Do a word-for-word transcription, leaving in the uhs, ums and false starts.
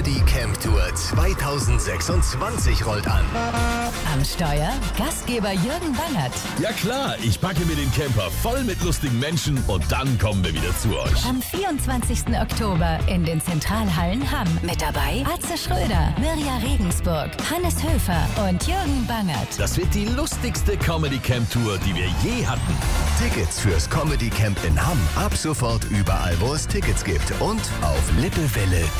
Comedy Camp Tour zweitausendsechsundzwanzig rollt an. Am Steuer Gastgeber Jürgen Bangert. Ja klar, ich packe mir den Camper voll mit lustigen Menschen und dann kommen wir wieder zu euch. Am vierundzwanzigsten Oktober in den Zentralhallen Hamm. Mit dabei Atze Schröder, Mirja Regensburg, Hannes Höfer und Jürgen Bangert. Das wird die lustigste Comedy Camp Tour, die wir je hatten. Tickets fürs Comedy Camp in Hamm ab sofort überall, wo es Tickets gibt und auf lippewelle punkt